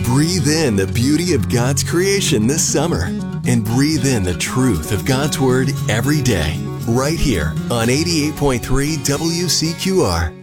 Breathe in the beauty of God's creation this summer and breathe in the truth of God's Word every day, right here on 88.3 WCQR.